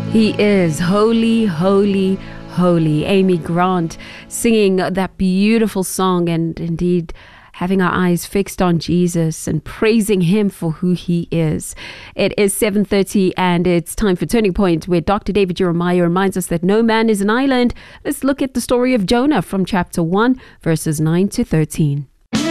He is holy, holy, holy. Amy Grant singing that beautiful song, and indeed having our eyes fixed on Jesus and praising him for who he is. It is 7:30 and it's time for Turning Point, where Dr. David Jeremiah reminds us that no man is an island. Let's look at the story of Jonah from chapter 1, verses 9 to 13.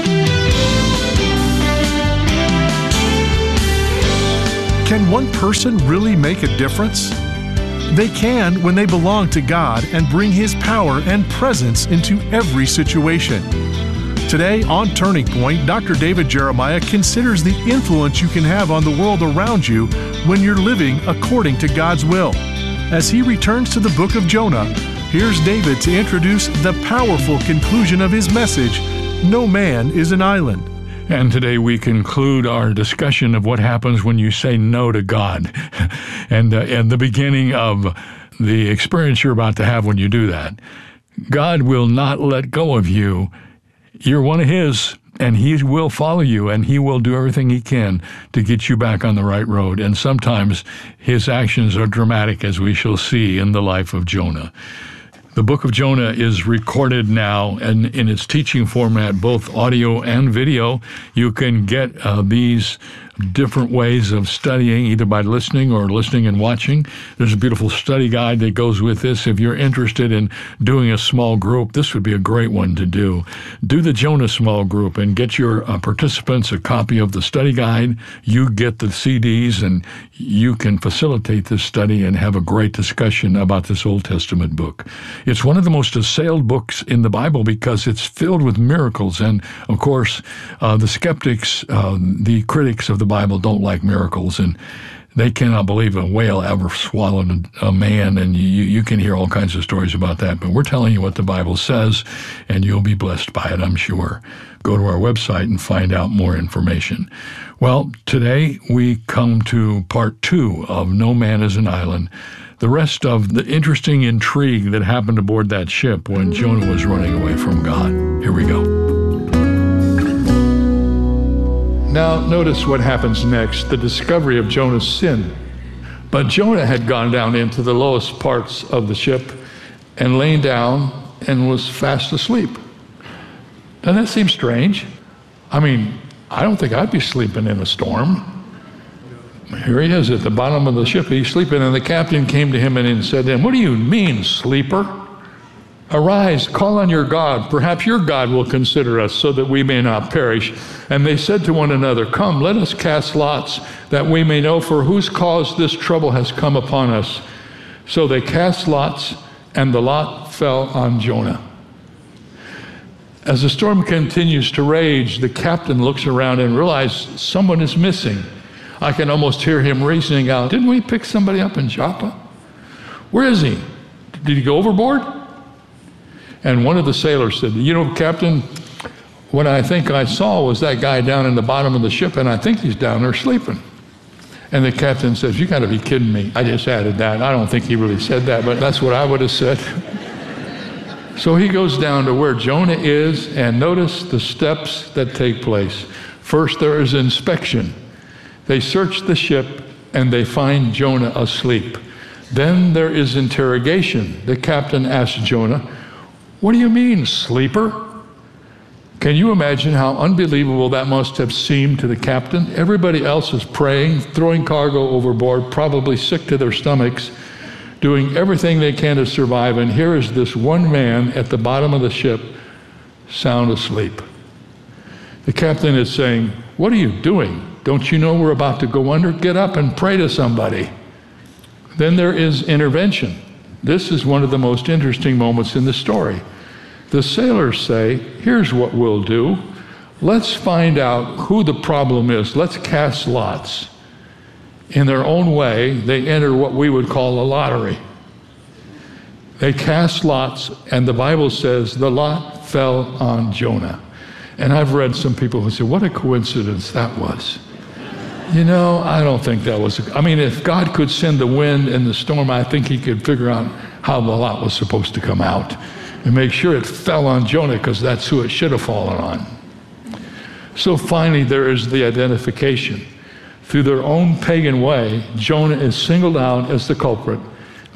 Can one person really make a difference? They can when they belong to God and bring His power and presence into every situation. Today on Turning Point, Dr. David Jeremiah considers the influence you can have on the world around you when you're living according to God's will. As he returns to the book of Jonah, here's David to introduce the powerful conclusion of his message, No Man is an Island. And today we conclude our discussion of what happens when you say no to God, and the beginning of the experience you're about to have when you do that. God will not let go of you. You're one of His, and He will follow you, and He will do everything He can to get you back on the right road. And sometimes His actions are dramatic, as we shall see in the life of Jonah. The book of Jonah is recorded now and in its teaching format, both audio and video. You can get these different ways of studying, either by listening and watching. There's a beautiful study guide that goes with this. If you're interested in doing a small group, this would be a great one to do. Do the Jonah small group and get your participants a copy of the study guide. You get the CDs, and you can facilitate this study and have a great discussion about this Old Testament book. It's one of the most assailed books in the Bible because it's filled with miracles. And, of course, the skeptics, the critics of the Bible don't like miracles, and they cannot believe a whale ever swallowed a man, and you can hear all kinds of stories about that. But we're telling you what the Bible says, and you'll be blessed by it, I'm sure. Go to our website and find out more information. Well, today we come to part 2 of No Man is an Island. The rest of the interesting intrigue that happened aboard that ship when Jonah was running away from God. Here we go. Now, notice what happens next, the discovery of Jonah's sin. But Jonah had gone down into the lowest parts of the ship and lain down and was fast asleep. Doesn't that seem strange? I mean, I don't think I'd be sleeping in a storm. Here he is at the bottom of the ship, he's sleeping, and the captain came to him and said to him, "What do you mean, sleeper? Arise, call on your God. Perhaps your God will consider us so that we may not perish." And they said to one another, "Come, let us cast lots, that we may know for whose cause this trouble has come upon us." So they cast lots, and the lot fell on Jonah. As the storm continues to rage, the captain looks around and realizes someone is missing. I can almost hear him reasoning out, "Didn't we pick somebody up in Joppa? Where is he? Did he go overboard?" And one of the sailors said, "You know, Captain, what I think I saw was that guy down in the bottom of the ship, and I think he's down there sleeping." And the captain says, "You got to be kidding me." I just added that. I don't think he really said that, but that's what I would have said. So he goes down to where Jonah is, and notice the steps that take place. First, there is inspection. They search the ship, and they find Jonah asleep. Then there is interrogation. The captain asks Jonah, "What do you mean, sleeper?" Can you imagine how unbelievable that must have seemed to the captain? Everybody else is praying, throwing cargo overboard, probably sick to their stomachs, doing everything they can to survive, and here is this one man at the bottom of the ship, sound asleep. The captain is saying, "What are you doing? Don't you know we're about to go under? Get up and pray to somebody." Then there is intervention. This is one of the most interesting moments in the story. The sailors say, "Here's what we'll do. Let's find out who the problem is. Let's cast lots." In their own way, they enter what we would call a lottery. They cast lots, and the Bible says the lot fell on Jonah. And I've read some people who say, "What a coincidence that was." You know, I don't think that was, I mean, if God could send the wind and the storm, I think He could figure out how the lot was supposed to come out and make sure it fell on Jonah, because that's who it should have fallen on. So finally, there is the identification. Through their own pagan way, Jonah is singled out as the culprit.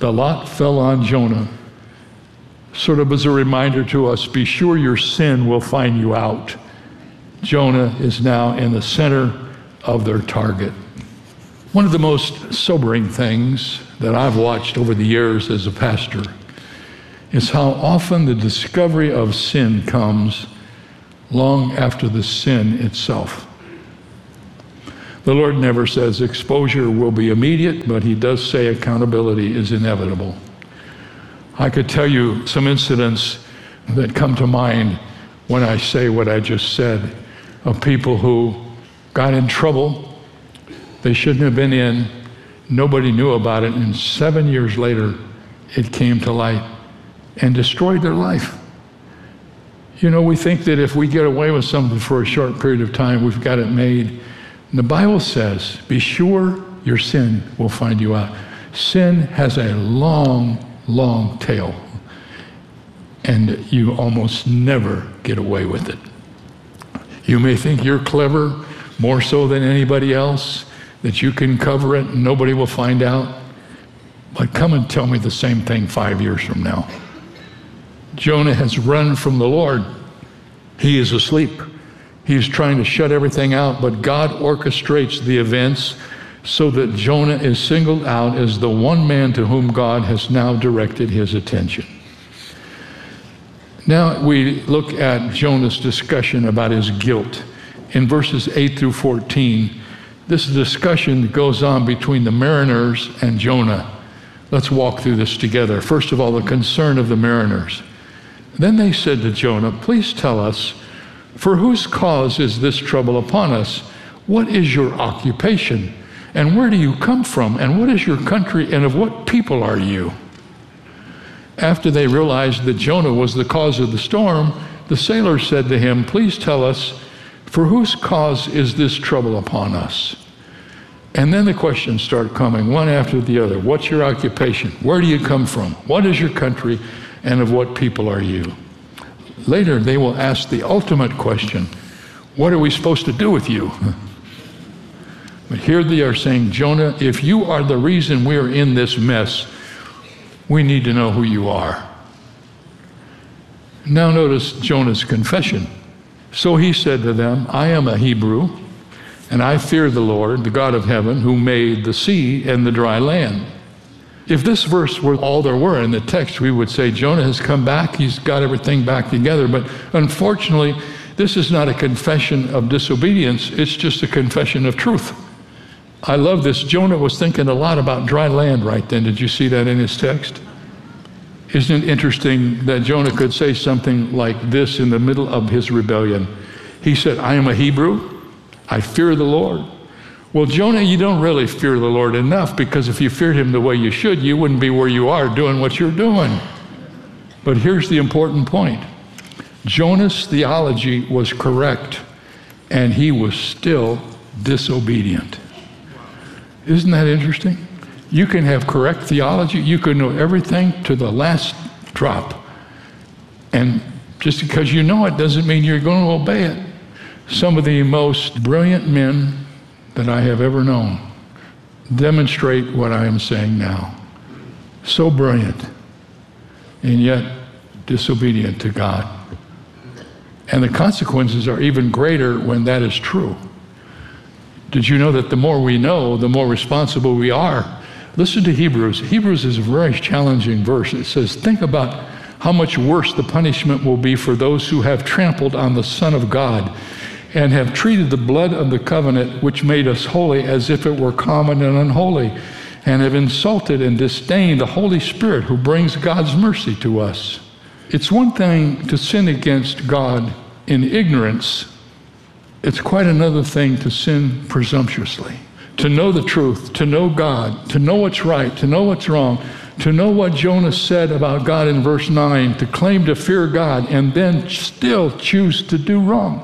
the lot fell on Jonah, sort of as a reminder to us, be sure your sin will find you out. Jonah is now in the center of their target. One of the most sobering things that I've watched over the years as a pastor is how often the discovery of sin comes long after the sin itself. The Lord never says exposure will be immediate, but he does say accountability is inevitable. I could tell you some incidents that come to mind when I say what I just said, of people who got in trouble they shouldn't have been in. Nobody knew about it, and 7 years later it came to light and destroyed their life. You know, we think that if we get away with something for a short period of time, we've got it made. And the Bible says, be sure your sin will find you out. Sin has a long, long tail, and you almost never get away with it. You may think you're clever, more so than anybody else, that you can cover it and nobody will find out. But come and tell me the same thing 5 years from now. Jonah has run from the Lord. He is asleep. He's trying to shut everything out, but God orchestrates the events so that Jonah is singled out as the one man to whom God has now directed his attention. Now we look at Jonah's discussion about his guilt. In verses 8 through 14, this discussion goes on between the mariners and Jonah. Let's walk through this together. First of all, the concern of the mariners. Then they said to Jonah, please tell us, for whose cause is this trouble upon us? What is your occupation? And where do you come from? And what is your country? And of what people are you? After they realized that Jonah was the cause of the storm, the sailors said to him, please tell us, for whose cause is this trouble upon us? And then the questions start coming, one after the other. What's your occupation? Where do you come from? What is your country? And of what people are you? Later, they will ask the ultimate question, what are we supposed to do with you? But here they are saying, Jonah, if you are the reason we're in this mess, we need to know who you are. Now notice Jonah's confession. So he said to them, I am a Hebrew, and I fear the Lord, the God of heaven, who made the sea and the dry land. If this verse were all there were in the text, we would say Jonah has come back, he's got everything back together. But unfortunately, this is not a confession of disobedience, it's just a confession of truth. I love this. Jonah was thinking a lot about dry land right then. Did you see that in his text? Isn't it interesting that Jonah could say something like this in the middle of his rebellion? He said, I am a Hebrew, I fear the Lord. Well, Jonah, you don't really fear the Lord enough, because if you feared him the way you should, you wouldn't be where you are doing what you're doing. But here's the important point. Jonah's theology was correct, and he was still disobedient. Isn't that interesting? You can have correct theology, you can know everything to the last drop, and just because you know it doesn't mean you're going to obey it. Some of the most brilliant men that I have ever known demonstrate what I am saying now. So brilliant, and yet disobedient to God. And the consequences are even greater when that is true. Did you know that the more we know, the more responsible we are? Listen to Hebrews. Hebrews is a very challenging verse. It says, think about how much worse the punishment will be for those who have trampled on the Son of God and have treated the blood of the covenant which made us holy as if it were common and unholy, and have insulted and disdained the Holy Spirit who brings God's mercy to us. It's one thing to sin against God in ignorance. It's quite another thing to sin presumptuously. To know the truth, to know God, to know what's right, to know what's wrong, to know what Jonah said about God in verse 9, to claim to fear God, and then still choose to do wrong.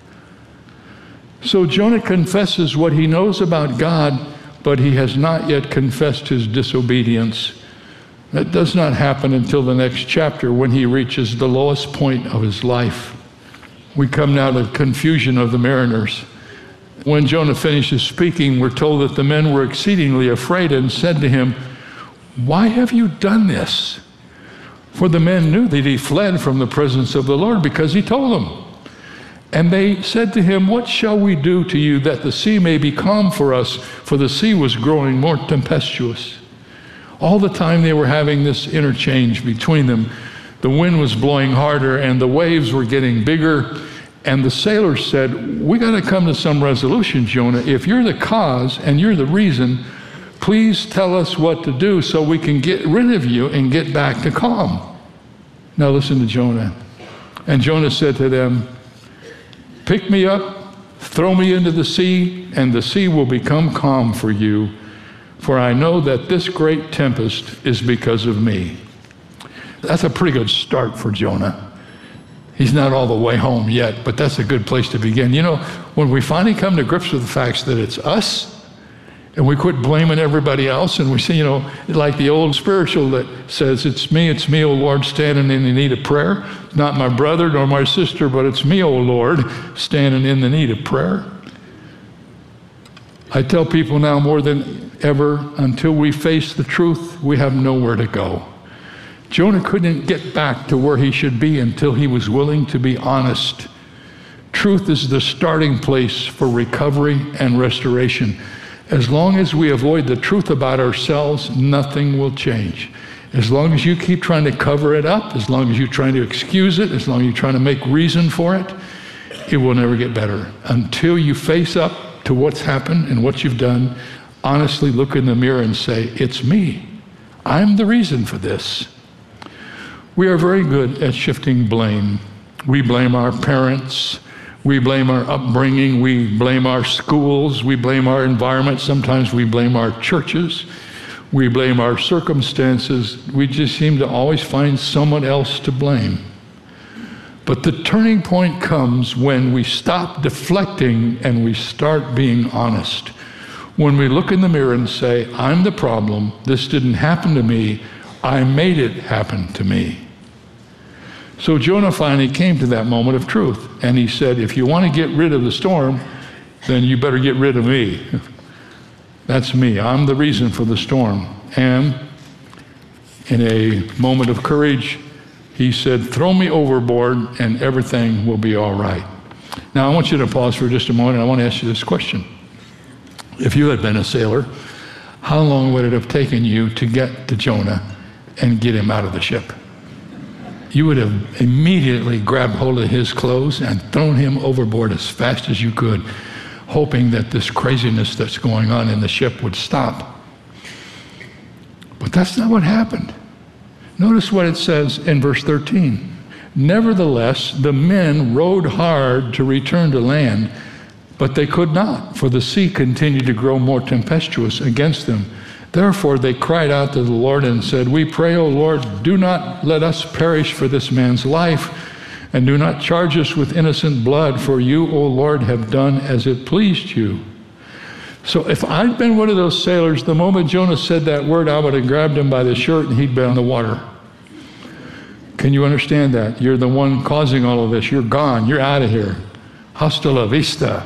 So Jonah confesses what he knows about God, but he has not yet confessed his disobedience. That does not happen until the next chapter, when he reaches the lowest point of his life. We come now to the confusion of the mariners. When Jonah finishes speaking, we're told that the men were exceedingly afraid and said to him, why have you done this? For the men knew that he fled from the presence of the Lord because he told them. And they said to him, what shall we do to you that the sea may be calm for us? For the sea was growing more tempestuous. All the time they were having this interchange between them, the wind was blowing harder and the waves were getting bigger. And the sailors said, we got to come to some resolution, Jonah. If you're the cause and you're the reason, please tell us what to do so we can get rid of you and get back to calm. Now listen to Jonah. And Jonah said to them, pick me up, throw me into the sea, and the sea will become calm for you. For I know that this great tempest is because of me. That's a pretty good start for Jonah. He's not all the way home yet, but that's a good place to begin. You know, when we finally come to grips with the facts that it's us, and we quit blaming everybody else, and we say, you know, like the old spiritual that says, it's me, O Lord, standing in the need of prayer. It's not my brother nor my sister, but it's me, O Lord, standing in the need of prayer. I tell people now more than ever, until we face the truth, we have nowhere to go. Jonah couldn't get back to where he should be until he was willing to be honest. Truth is the starting place for recovery and restoration. As long as we avoid the truth about ourselves, nothing will change. As long as you keep trying to cover it up, as long as you're trying to excuse it, as long as you're trying to make reason for it, it will never get better. Until you face up to what's happened and what you've done, honestly look in the mirror and say, it's me. I'm the reason for this. We are very good at shifting blame. We blame our parents. We blame our upbringing. We blame our schools. We blame our environment. Sometimes we blame our churches. We blame our circumstances. We just seem to always find someone else to blame. But the turning point comes when we stop deflecting and we start being honest. When we look in the mirror and say, I'm the problem. This didn't happen to me. I made it happen to me. So Jonah finally came to that moment of truth. And he said, if you want to get rid of the storm, then you better get rid of me. That's me. I'm the reason for the storm. And in a moment of courage, he said, throw me overboard and everything will be all right. Now, I want you to pause for just a moment. I want to ask you this question. If you had been a sailor, how long would it have taken you to get to Jonah and get him out of the ship? You would have immediately grabbed hold of his clothes and thrown him overboard as fast as you could, hoping that this craziness that's going on in the ship would stop. But that's not what happened. Notice what it says in verse 13. Nevertheless, the men rowed hard to return to land, but they could not, for the sea continued to grow more tempestuous against them. Therefore they cried out to the Lord and said, we pray, O Lord, do not let us perish for this man's life, and do not charge us with innocent blood, for you, O Lord, have done as it pleased you. So if I'd been one of those sailors, the moment Jonah said that word, I would have grabbed him by the shirt and he'd been in the water. Can you understand that? You're the one causing all of this. You're gone. You're out of here. Hasta la vista.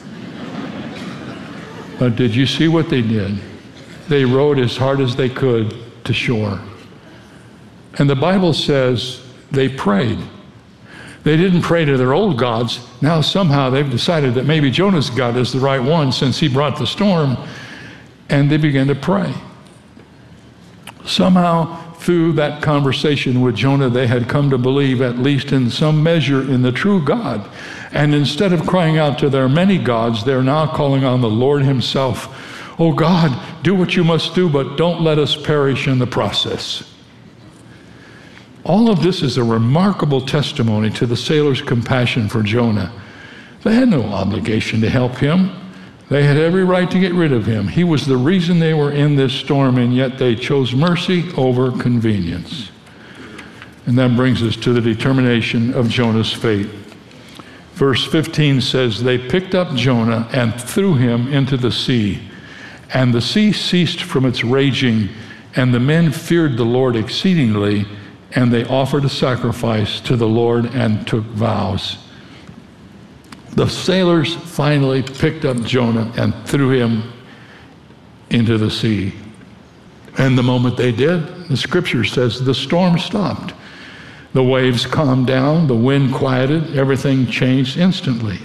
But did you see what they did? They rowed as hard as they could to shore. And the Bible says they prayed. They didn't pray to their old gods. Now somehow they've decided that maybe Jonah's God is the right one since he brought the storm. And they began to pray. Somehow through that conversation with Jonah, they had come to believe, at least in some measure, in the true God. And instead of crying out to their many gods, they're now calling on the Lord himself. Oh God, do what you must do, but don't let us perish in the process. All of this is a remarkable testimony to the sailors' compassion for Jonah. They had no obligation to help him. They had every right to get rid of him. He was the reason they were in this storm, and yet they chose mercy over convenience. And that brings us to the determination of Jonah's fate. Verse 15 says, they picked up Jonah and threw him into the sea. And the sea ceased from its raging, and the men feared the Lord exceedingly, and they offered a sacrifice to the Lord and took vows. The sailors finally picked up Jonah and threw him into the sea. And And the moment they did, the scripture says the storm stopped. The waves calmed down, the wind quieted, everything changed instantly.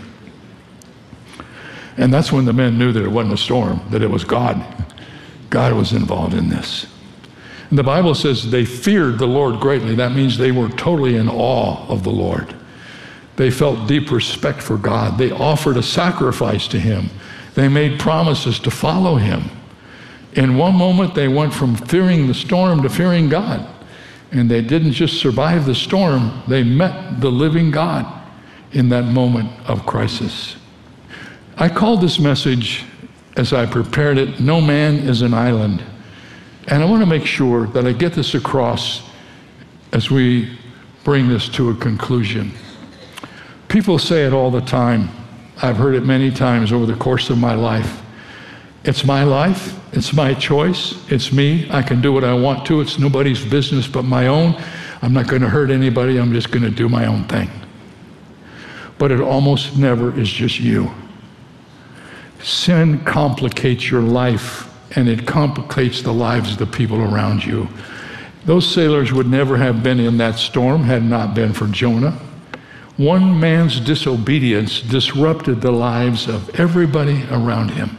And that's when the men knew that it wasn't a storm, that it was God. God was involved in this. And the Bible says they feared the Lord greatly. That means they were totally in awe of the Lord. They felt deep respect for God. They offered a sacrifice to him. They made promises to follow him. In one moment, they went from fearing the storm to fearing God. And they didn't just survive the storm, they met the living God in that moment of crisis. I called this message, as I prepared it, "No Man is an Island." And I want to make sure that I get this across as we bring this to a conclusion. People say it all the time. I've heard it many times over the course of my life. It's my life. It's my choice. It's me. I can do what I want to. It's nobody's business but my own. I'm not going to hurt anybody. I'm just going to do my own thing. But it almost never is just you. Sin complicates your life, and it complicates the lives of the people around you. Those sailors would never have been in that storm had it not been for Jonah. One man's disobedience disrupted the lives of everybody around him.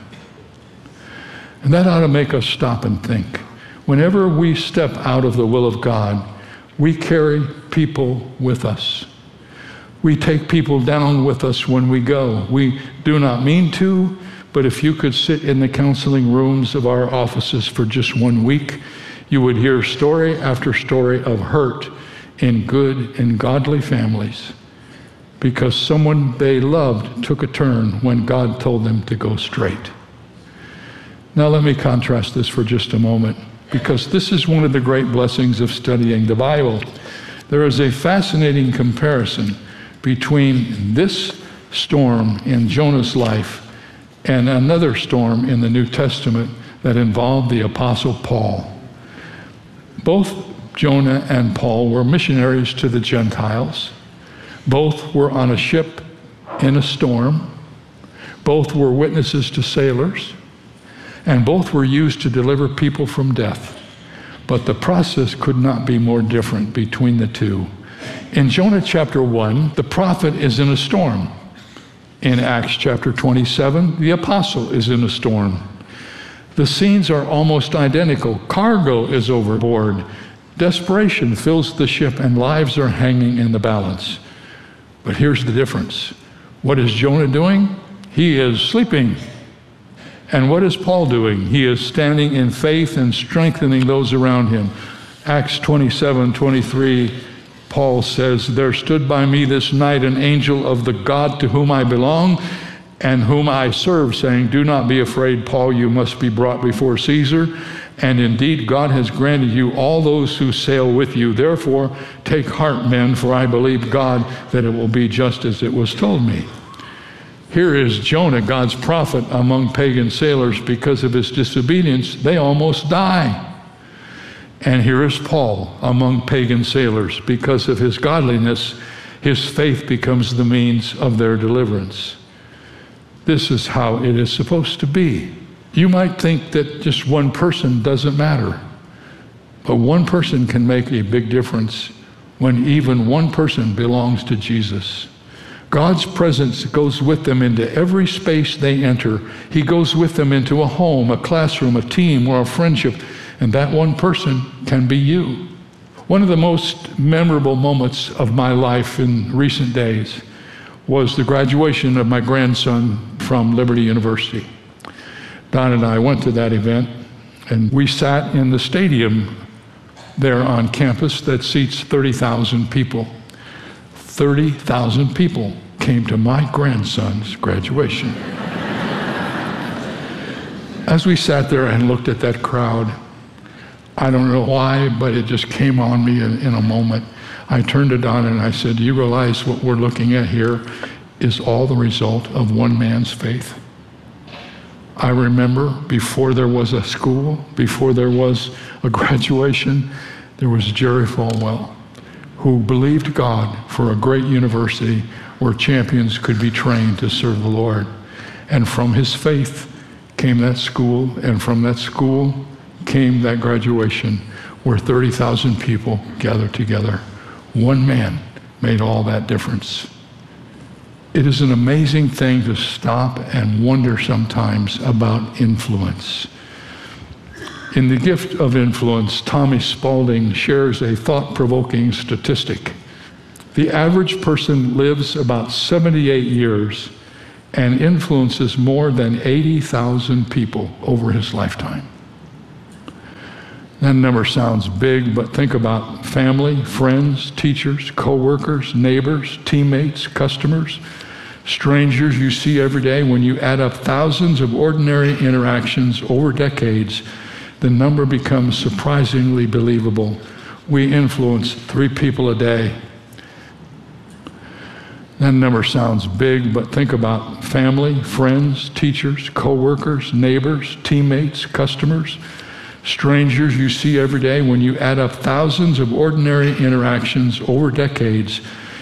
And that ought to make us stop and think. Whenever we step out of the will of God, we carry people with us. We take people down with us when we go. We do not mean to, but if you could sit in the counseling rooms of our offices for just 1 week, you would hear story after story of hurt in good and godly families because someone they loved took a turn when God told them to go straight. Now let me contrast this for just a moment, because this is one of the great blessings of studying the Bible. There is a fascinating comparison between this storm in Jonah's life and another storm in the New Testament that involved the Apostle Paul. Both Jonah and Paul were missionaries to the Gentiles. Both were on a ship in a storm. Both were witnesses to sailors. And both were used to deliver people from death. But the process could not be more different between the two. In Jonah chapter 1, the prophet is in a storm. In Acts chapter 27, the apostle is in a storm. The scenes are almost identical. Cargo is overboard. Desperation fills the ship and lives are hanging in the balance. But here's the difference. What is Jonah doing? He is sleeping. And what is Paul doing? He is standing in faith and strengthening those around him. Acts 27:23, Paul says, "There stood by me this night an angel of the God to whom I belong and whom I serve, saying, 'Do not be afraid, Paul, you must be brought before Caesar. And indeed, God has granted you all those who sail with you. Therefore, take heart, men, for I believe God that it will be just as it was told me.'" Here is Jonah, God's prophet, among pagan sailors. Because of his disobedience, they almost die. And here is Paul among pagan sailors. Because of his godliness, his faith becomes the means of their deliverance. This is how it is supposed to be. You might think that just one person doesn't matter, but one person can make a big difference when even one person belongs to Jesus. God's presence goes with them into every space they enter. He goes with them into a home, a classroom, a team, or a friendship, and that one person can be you. One of the most memorable moments of my life in recent days was the graduation of my grandson from Liberty University. Don and I went to that event, and we sat in the stadium there on campus that seats 30,000 people. 30,000 people came to my grandson's graduation. As we sat there and looked at that crowd, I don't know why, but it just came on me in a moment. I turned to Don and I said, "Do you realize what we're looking at here is all the result of one man's faith?" I remember before there was a school, before there was a graduation, there was Jerry Falwell, who believed God for a great university where champions could be trained to serve the Lord. And from his faith came that school, and from that school came that graduation where 30,000 people gathered together. One man made all that difference. It is an amazing thing to stop and wonder sometimes about influence. In The Gift of Influence, Tommy Spaulding shares a thought-provoking statistic. The average person lives about 78 years and influences more than 80,000 people over his lifetime. That number sounds big, but think about family, friends, teachers, co-workers, neighbors, teammates, customers, strangers you see every day. When you add up thousands of ordinary interactions over decades, the number becomes surprisingly believable. We influence 3 people a day. That number sounds big, but think about family, friends, teachers, co-workers, neighbors, teammates, customers, strangers you see every day. When you add up thousands of ordinary interactions over decades,